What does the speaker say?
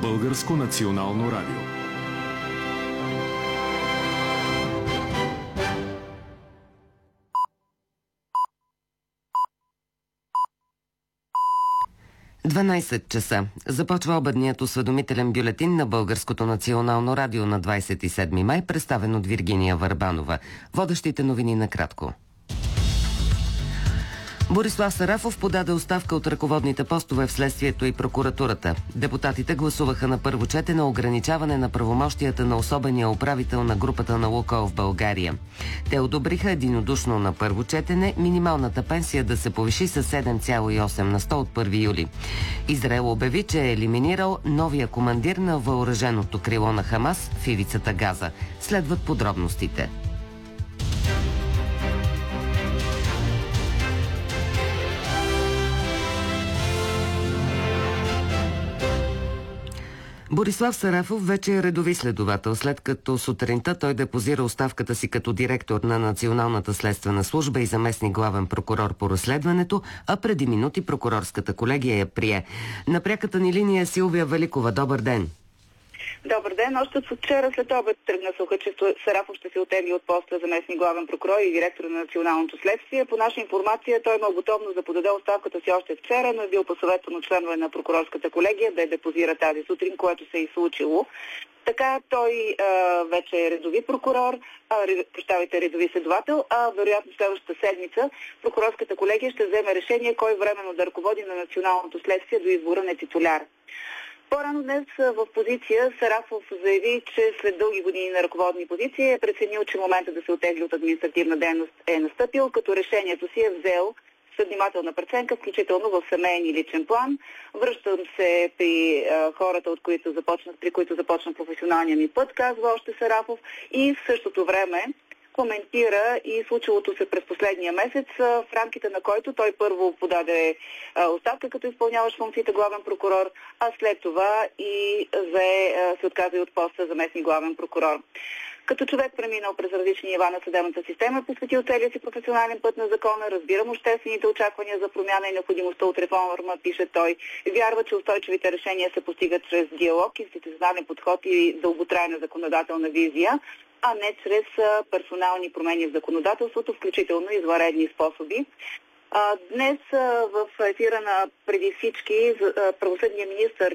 Българско национално радио. часа. Започва обедният осведомителен бюлетин на Българското национално радио на 27 май, представен от Виргиния Върбанова. Водещите новини накратко. Борислав Сарафов подаде оставка от ръководните постове в следствието и прокуратурата. Депутатите гласуваха на първо четене ограничаване на правомощията на особения управител на групата на Лукойл в България. Те одобриха единодушно на първо четене минималната пенсия да се повиши с 7,8 на 100 от 1 юли. Израел обяви, че е елиминирал новия командир на въоръженото крило на Хамас в ивицата Газа. Следват подробностите. Борислав Сарафов вече е редови следовател, след като сутринта той депозира оставката си като директор на Националната следствена служба и заместник главен прокурор по разследването, а преди минути прокурорската колегия я прие. На пряката ни линия Силвия Великова. Добър ден! Добър ден. Още от вчера след обед тръгна слуха, че Сарафов ще се оттегли от поста заместник главен прокурор и директор на Националното следствие. По наша информация той има готовност да подаде оставката си още вчера, но е бил посъветван от членове на прокурорската колегия да я депозира тази сутрин, което се е и случило. Така той вече е редови прокурор, редови следовател, а вероятно следващата седмица прокурорската колегия ще вземе решение кой временно да ръководи на Националното следствие до избора на титуляр. По-рано днес в позиция Сарафов заяви, че след дълги години на ръководни позиции е преценил, че момента да се оттегли от административна дейност е настъпил, като решението си е взел след внимателна преценка, включително в семейен и личен план. Връщам се при хората, при които започна професионалния ми път, казва още Сарафов, и в същото време коментира и случилото се през последния месец, в рамките на който той първо подаде оставка като изпълняващ функциите главен прокурор, а след това и се отказа и от поста заместник главен прокурор. Като човек, преминал през различни нива на съдебната система, посветил целия си професионален път на закона, разбирам обществените очаквания за промяна и необходимостта от реформа, пише той. Вярва, че устойчивите решения се постигат чрез диалог, институционален подход и дълготрайна законодателна визия, а не чрез персонални промени в законодателството, включително извънредни способи. Днес в ефира на Преди всички правосъдния министър